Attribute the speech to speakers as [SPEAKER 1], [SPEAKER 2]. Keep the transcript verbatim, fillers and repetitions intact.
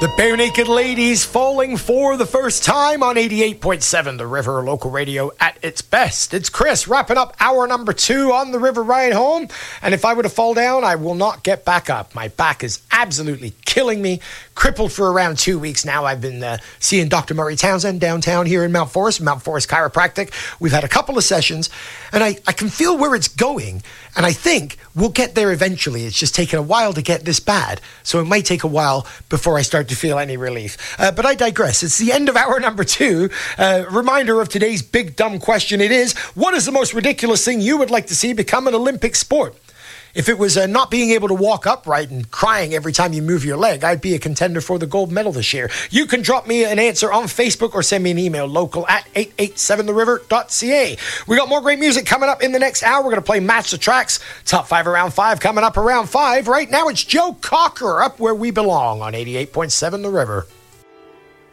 [SPEAKER 1] The Bare Naked Ladies falling for the first time on eighty-eight point seven, The River, local radio at its best. It's Chris wrapping up hour number two on the River ride home. And if I were to fall down, I will not get back up. My back is absolutely killing me. Crippled for around two weeks now. I've been uh, seeing Doctor Murray Townsend downtown here in Mount Forest, Mount Forest Chiropractic. We've had a couple of sessions, and I, I can feel where it's going. And I think we'll get there eventually. It's just taken a while to get this bad. So it might take a while before I start to feel any relief. Uh, but I digress. It's the end of hour number two. Uh, reminder of today's big dumb question. It is, what is the most ridiculous thing you would like to see become an Olympic sport? If it was uh, not being able to walk upright and crying every time you move your leg, I'd be a contender for the gold medal this year. You can drop me an answer on Facebook or send me an email, local at eight eight seven the river dot c a. We got more great music coming up in the next hour. We're going to play Match the Tracks. Top five around five coming up around five. Right now it's Joe Cocker up where we belong on eighty-eight point seven The River.